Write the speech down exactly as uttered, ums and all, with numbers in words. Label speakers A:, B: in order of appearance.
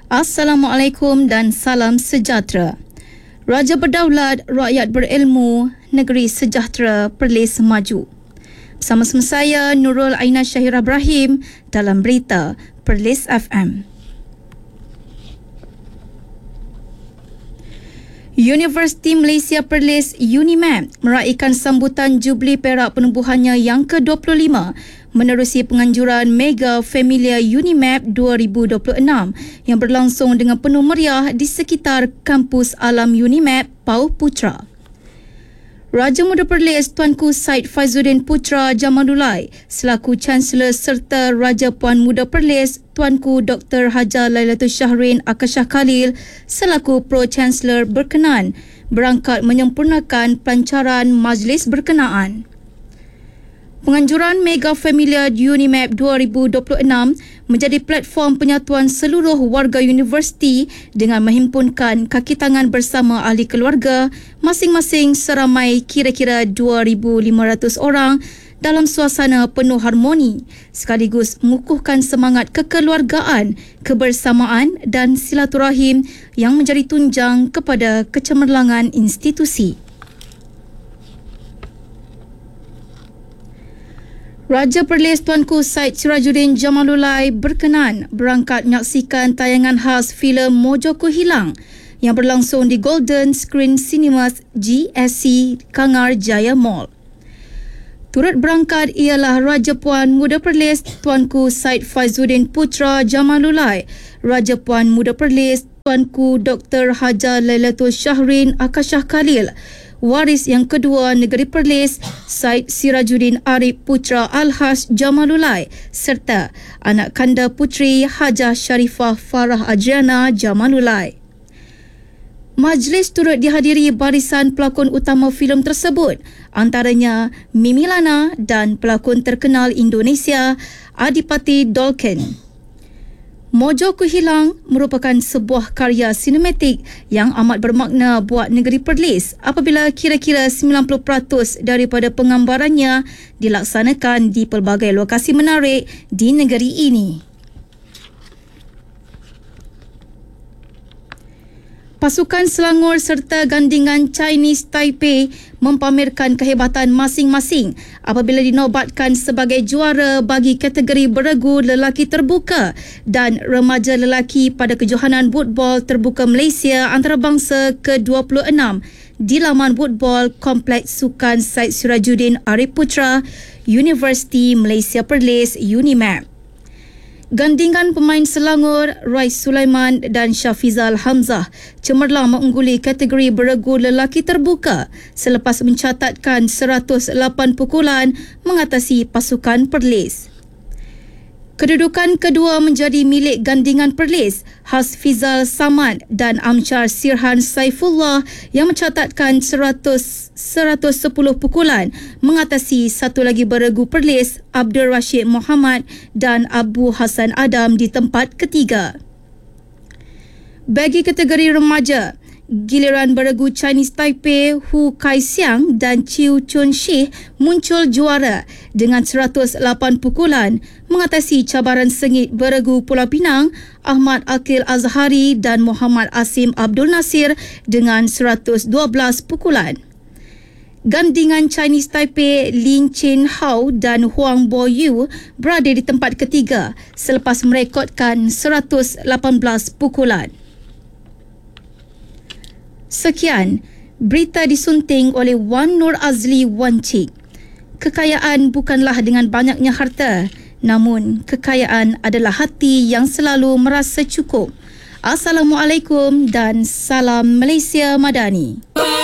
A: Assalamualaikum dan salam sejahtera. Raja berdaulat, rakyat berilmu, negeri sejahtera, Perlis maju. Bersama-sama saya, Nurul Aina Syahira Ibrahim, dalam berita Perlis F M. Universiti Malaysia Perlis UNIMAP meraihkan sambutan Jubli Perak penubuhannya yang ke dua puluh lima menerusi penganjuran Mega Familia UNIMAP dua ribu dua puluh enam yang berlangsung dengan penuh meriah di sekitar kampus Alam UNIMAP Pauh Putra. Raja Muda Perlis Tuanku Syed Faizuddin Putra Jamalulai selaku Chancellor serta Raja Puan Muda Perlis Tuanku Doktor Haja Lailatul Syahrin Akashah Khalil selaku Pro-Chancellor berkenan berangkat menyempurnakan pelancaran majlis berkenaan. Penganjuran Mega Familia UNIMAP dua ribu dua puluh enam menjadi platform penyatuan seluruh warga universiti dengan menghimpunkan kaki tangan bersama ahli keluarga masing-masing seramai kira-kira dua ribu lima ratus orang dalam suasana penuh harmoni sekaligus mengukuhkan semangat kekeluargaan, kebersamaan dan silaturahim yang menjadi tunjang kepada kecemerlangan institusi. Raja Perlis Tuanku Syed Sirajuddin Jamalulai berkenan berangkat menyaksikan tayangan khas filem Mojoku Hilang yang berlangsung di Golden Screen Cinemas G S C Kangar Jaya Mall. Turut berangkat ialah Raja Puan Muda Perlis Tuanku Syed Faizuddin Putra Jamalulai, Raja Puan Muda Perlis Tuanku Doktor Haja Lailatul Syahrin Akashah Khalil, waris yang kedua Negeri Perlis Syed Sirajuddin Arif Putra Al-Hash Jamalulai serta anak kanda puteri Hajah Sharifah Farah Adriana Jamalulai. Majlis turut dihadiri barisan pelakon utama filem tersebut, antaranya Mimi Lana dan pelakon terkenal Indonesia Adipati Dolken. Mojoku Hilang merupakan sebuah karya sinematik yang amat bermakna buat negeri Perlis apabila kira-kira sembilan puluh peratus daripada penggambarannya dilaksanakan di pelbagai lokasi menarik di negeri ini. Pasukan Selangor serta gandingan Chinese Taipei mempamerkan kehebatan masing-masing apabila dinobatkan sebagai juara bagi kategori beregu lelaki terbuka dan remaja lelaki pada kejohanan woodball terbuka Malaysia antarabangsa ke dua puluh enam di laman woodball Kompleks Sukan Syed Sirajuddin Arif Putra, Universiti Malaysia Perlis UNIMAP. Gandingan pemain Selangor, Rais Sulaiman dan Syafizal Hamzah cemerlang mengungguli kategori beregu lelaki terbuka selepas mencatatkan seratus lapan pukulan mengatasi pasukan Perlis. Kedudukan kedua menjadi milik gandingan Perlis, Hasfizal Samad dan Amsyar Sirhan Saifullah yang mencatatkan seratus, seratus sepuluh pukulan mengatasi satu lagi beregu Perlis, Abdul Rashid Muhammad dan Abu Hassan Adam di tempat ketiga. Bagi kategori remaja, giliran beregu Chinese Taipei Hu Kai Xiang dan Chiu Chun Shih muncul juara dengan seratus lapan pukulan mengatasi cabaran sengit beregu Pulau Pinang Ahmad Akil Azhari dan Muhammad Asim Abdul Nasir dengan seratus dua belas pukulan. Gandingan Chinese Taipei Lin Chin Hao dan Huang Bo Yu berada di tempat ketiga selepas merekodkan seratus lapan belas pukulan. Sekian, berita disunting oleh Wan Nur Azli Wan Cik. Kekayaan bukanlah dengan banyaknya harta, namun kekayaan adalah hati yang selalu merasa cukup. Assalamualaikum dan salam Malaysia Madani.